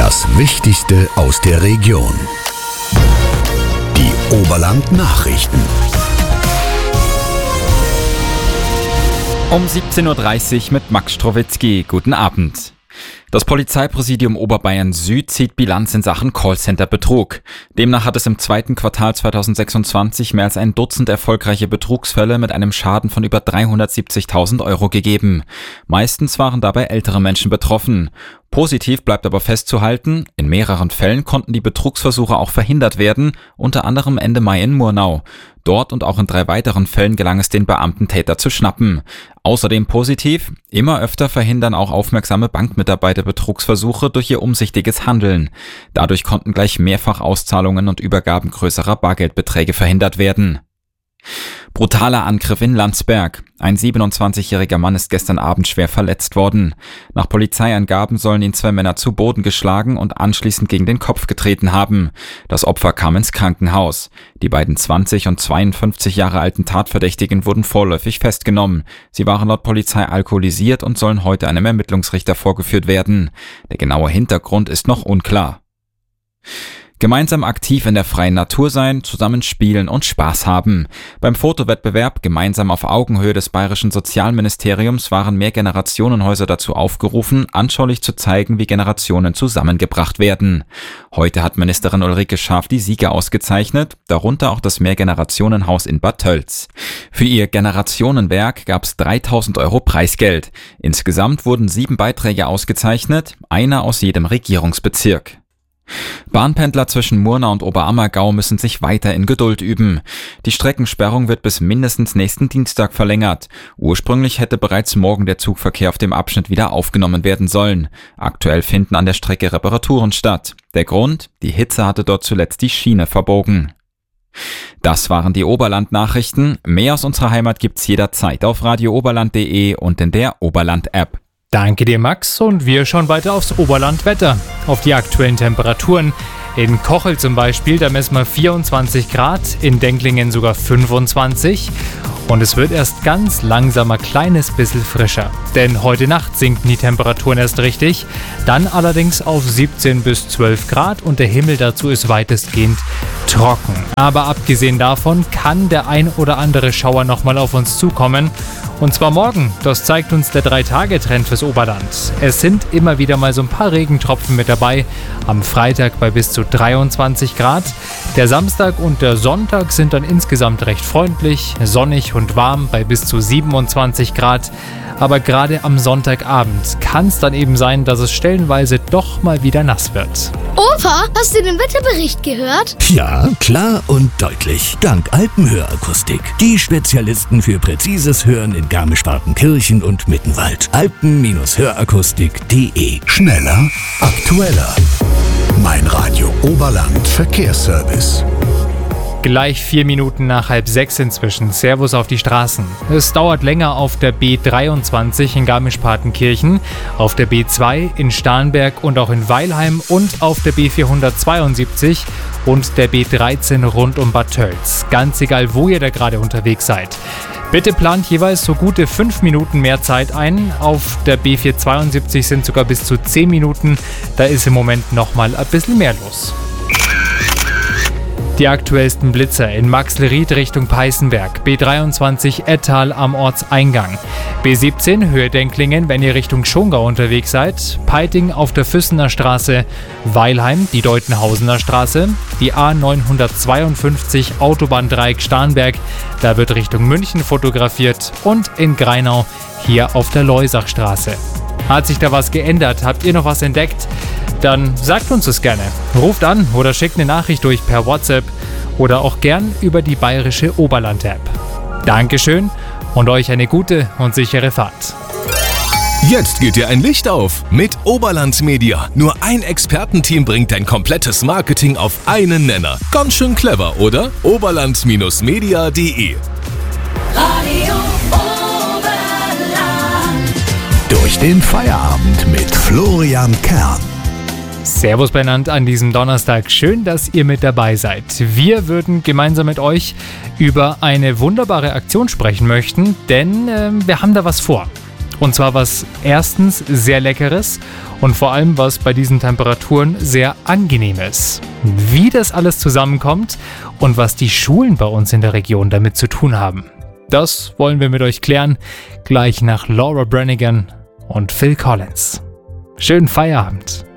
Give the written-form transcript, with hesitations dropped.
Das Wichtigste aus der Region. Die Oberland-Nachrichten. Um 17.30 Uhr mit Max Strowitzki. Guten Abend. Das Polizeipräsidium Oberbayern Süd zieht Bilanz in Sachen Callcenter-Betrug. Demnach hat es im zweiten Quartal 2026 mehr als ein Dutzend erfolgreiche Betrugsfälle mit einem Schaden von über 370.000 Euro gegeben. Meistens waren dabei ältere Menschen betroffen. Positiv bleibt aber festzuhalten, in mehreren Fällen konnten die Betrugsversuche auch verhindert werden, unter anderem Ende Mai in Murnau. Dort und auch in 3 weiteren Fällen gelang es den Beamten, Täter zu schnappen. Außerdem positiv, immer öfter verhindern auch aufmerksame Bankmitarbeiter Betrugsversuche durch ihr umsichtiges Handeln. Dadurch konnten gleich mehrfach Auszahlungen und Übergaben größerer Bargeldbeträge verhindert werden. Brutaler Angriff in Landsberg. Ein 27-jähriger Mann ist gestern Abend schwer verletzt worden. Nach Polizeiangaben sollen ihn 2 Männer zu Boden geschlagen und anschließend gegen den Kopf getreten haben. Das Opfer kam ins Krankenhaus. Die beiden 20 und 52 Jahre alten Tatverdächtigen wurden vorläufig festgenommen. Sie waren laut Polizei alkoholisiert und sollen heute einem Ermittlungsrichter vorgeführt werden. Der genaue Hintergrund ist noch unklar. Gemeinsam aktiv in der freien Natur sein, zusammen spielen und Spaß haben. Beim Fotowettbewerb Gemeinsam auf Augenhöhe des Bayerischen Sozialministeriums waren Mehrgenerationenhäuser dazu aufgerufen, anschaulich zu zeigen, wie Generationen zusammengebracht werden. Heute hat Ministerin Ulrike Schaaf die Sieger ausgezeichnet, darunter auch das Mehrgenerationenhaus in Bad Tölz. Für ihr Generationenwerk gab es 3.000 Euro Preisgeld. Insgesamt wurden 7 Beiträge ausgezeichnet, einer aus jedem Regierungsbezirk. Bahnpendler zwischen Murnau und Oberammergau müssen sich weiter in Geduld üben. Die Streckensperrung wird bis mindestens nächsten Dienstag verlängert. Ursprünglich hätte bereits morgen der Zugverkehr auf dem Abschnitt wieder aufgenommen werden sollen. Aktuell finden an der Strecke Reparaturen statt. Der Grund? Die Hitze hatte dort zuletzt die Schiene verbogen. Das waren die Oberland-Nachrichten. Mehr aus unserer Heimat gibt's jederzeit auf radiooberland.de und in der Oberland-App. Danke dir, Max, und wir schauen weiter aufs Oberlandwetter, auf die aktuellen Temperaturen. In Kochel zum Beispiel, da messen wir 24 Grad, in Denklingen sogar 25 und es wird erst ganz langsam ein kleines bisschen frischer. Denn heute Nacht sinken die Temperaturen erst richtig, dann allerdings auf 17 bis 12 Grad und der Himmel dazu ist weitestgehend trocken. Aber abgesehen davon kann der ein oder andere Schauer nochmal auf uns zukommen. Und zwar morgen, das zeigt uns der 3-Tage-Trend fürs Oberland. Es sind immer wieder mal so ein paar Regentropfen mit dabei, am Freitag bei bis zu 23 Grad. Der Samstag und der Sonntag sind dann insgesamt recht freundlich, sonnig und warm bei bis zu 27 Grad. Aber gerade am Sonntagabend kann es dann eben sein, dass es stellenweise doch mal wieder nass wird. Opa, hast du den Wetterbericht gehört? Ja, klar und deutlich. Dank Alpenhörakustik. Die Spezialisten für präzises Hören in Garmisch-Partenkirchen und Mittenwald. Alpen-Hörakustik.de. Schneller, aktueller. Mein Radio Oberland Verkehrsservice. Gleich 4 Minuten nach 5:30 inzwischen. Servus auf die Straßen. Es dauert länger auf der B23 in Garmisch-Partenkirchen, auf der B2 in Starnberg und auch in Weilheim und auf der B472 und der B13 rund um Bad Tölz. Ganz egal, wo ihr da gerade unterwegs seid. Bitte plant jeweils so gute 5 Minuten mehr Zeit ein. Auf der B472 sind sogar bis zu 10 Minuten. Da ist im Moment nochmal ein bisschen mehr los. Die aktuellsten Blitzer in Maxleried Richtung Peißenberg, B23 Ettal am Ortseingang, B17 Höhe Denklingen, wenn ihr Richtung Schongau unterwegs seid, Peiting auf der Füssener Straße, Weilheim die Deutenhausener Straße, die A952 Autobahndreieck Starnberg, da wird Richtung München fotografiert und in Greinau hier auf der Leusachstraße. Hat sich da was geändert? Habt ihr noch was entdeckt? Dann sagt uns das gerne. Ruft an oder schickt eine Nachricht durch per WhatsApp oder auch gern über die bayerische Oberland-App. Dankeschön und euch eine gute und sichere Fahrt. Jetzt geht dir ein Licht auf mit Oberland Media. Nur ein Expertenteam bringt dein komplettes Marketing auf einen Nenner. Ganz schön clever, oder? Oberland-media.de. Radio Oberland. Durch den Feierabend mit Florian Kern. Servus beieinander an diesem Donnerstag. Schön, dass ihr mit dabei seid. Wir würden gemeinsam mit euch über eine wunderbare Aktion sprechen möchten, denn wir haben da was vor. Und zwar was erstens sehr Leckeres und vor allem was bei diesen Temperaturen sehr Angenehmes. Wie das alles zusammenkommt und was die Schulen bei uns in der Region damit zu tun haben, das wollen wir mit euch klären, gleich nach Laura Branigan und Phil Collins. Schönen Feierabend.